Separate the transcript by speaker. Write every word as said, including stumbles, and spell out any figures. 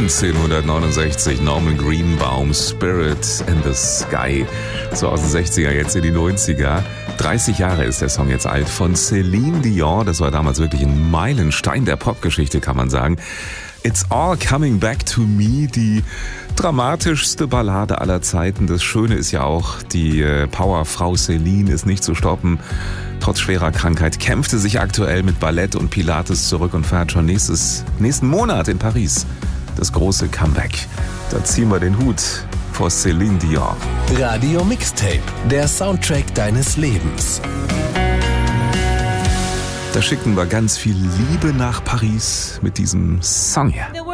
Speaker 1: neunzehnhundertneunundsechzig, Norman Greenbaum, Spirit in the Sky. So aus den sechziger, jetzt in die neunziger. dreißig Jahre ist der Song jetzt alt, von Celine Dion. Das war damals wirklich ein Meilenstein der Popgeschichte, kann man sagen. It's All Coming Back to Me, die dramatischste Ballade aller Zeiten. Das Schöne ist ja auch, die Powerfrau Celine ist nicht zu stoppen. Trotz schwerer Krankheit kämpfte sich aktuell mit Ballett und Pilates zurück und feiert schon nächstes, nächsten Monat in Paris das große Comeback. Da ziehen wir den Hut vor Celine Dion.
Speaker 2: Radio Mixtape, der Soundtrack deines Lebens.
Speaker 1: Da schicken wir ganz viel Liebe nach Paris mit diesem Song hier.